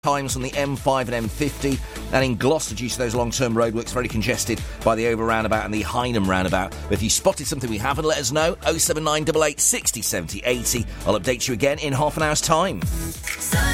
times on the M5 and M50, and in Gloucester due to those long-term roadworks, very congested by the Over roundabout and the Hynham roundabout. But if you spotted something we haven't, let us know. 07988 60 70 80. I'll update you again in half an hour's time.